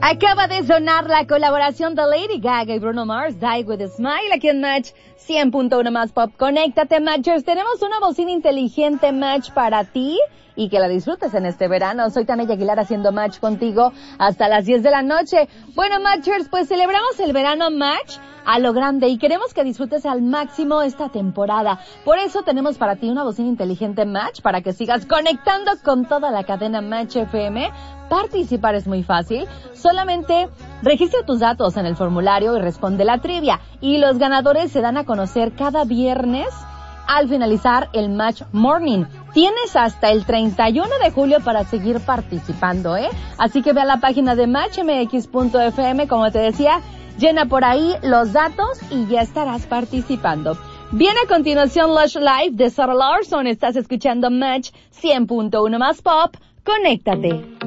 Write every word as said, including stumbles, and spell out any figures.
Acaba de sonar la colaboración de Lady Gaga y Bruno Mars, Die With a Smile, aquí en Match cien punto uno más Pop. Conéctate, Matchers. Tenemos una bocina inteligente, Match, para ti y que la disfrutes en este verano. Soy Tania Aguilar haciendo Match contigo hasta las diez de la noche. Bueno, Matchers, pues celebramos el verano Match a lo grande y queremos que disfrutes al máximo esta temporada. Por eso tenemos para ti una bocina inteligente Match para que sigas conectando con toda la cadena Match F M. Participar es muy fácil. Solamente registra tus datos en el formulario y responde la trivia. Y los ganadores se dan a conocer cada viernes al finalizar el Match Morning. Tienes hasta el treinta y uno de julio para seguir participando, ¿eh? Así que ve a la página de match m x punto f m, como te decía, llena por ahí los datos y ya estarás participando. Viene a continuación Lush Life de Sarah Larson. Estás escuchando Match cien punto uno más Pop. Conéctate.